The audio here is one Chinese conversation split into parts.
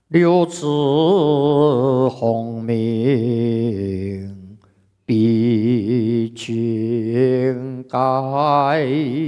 六字洪名必经改。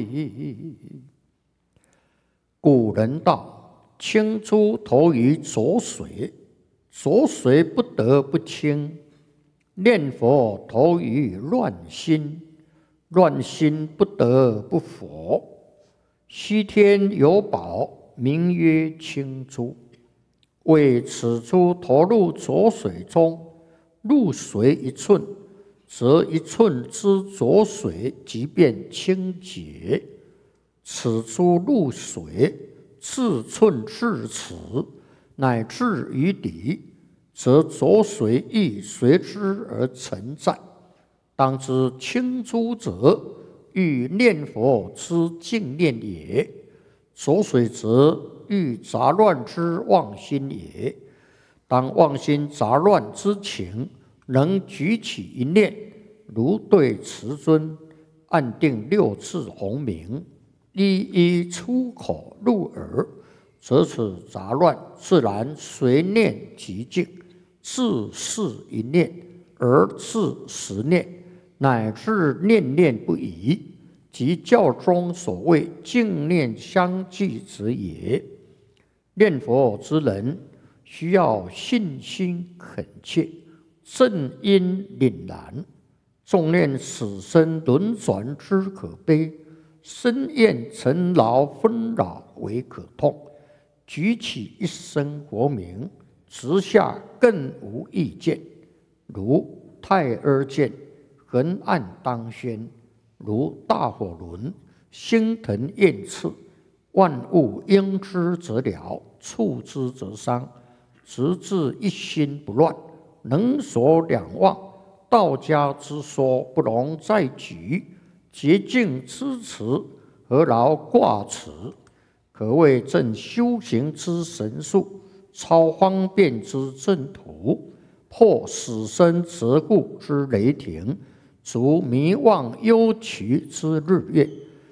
古人道：清珠投于浊水，浊水不得不清；念佛投于乱心，乱心不得不佛。西天有宝，名曰清珠。为此珠投入浊水中，入水一寸，则一寸之浊水即变清洁。此珠入水，自寸至尺，乃至于底，则浊水亦随之而存在。当知清珠者，欲念佛之净念也；浊水则欲杂乱之妄心也。当妄心杂乱之情能举起一念，如对慈尊，按定六字洪名，一一出口入耳，则此杂乱自然随念即净，自是一念而自十念，乃至念念不移，即教中所谓净念相继之也。念佛之人，需要信心恳切，正因凛然，纵念死生轮转之可悲，深厌尘劳纷扰为可痛，举起一声佛名，直下更无意见。如太阿见，横按当宣；如大火轮，星腾焰刺。万物应之则了，触之则伤，直至一心不乱，能所两忘。道家之说不容再举，洁净之词，何劳挂齿？可谓正修行之神术，超方便之正途，破死生折故之雷霆，逐迷妄忧曲之日月。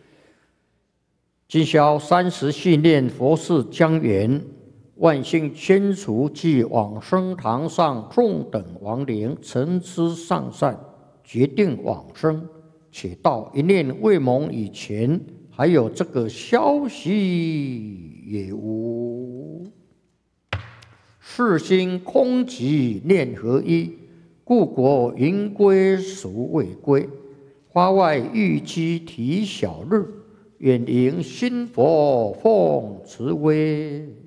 今宵30系念佛事将圆，万幸千除即往生堂上众等亡灵，诚知上善，决定往生。且到一念未萌以前，还有这个消息也无。世心空寂念合一，故国云归孰未归？花外玉鸡啼小日，远迎新佛奉慈威。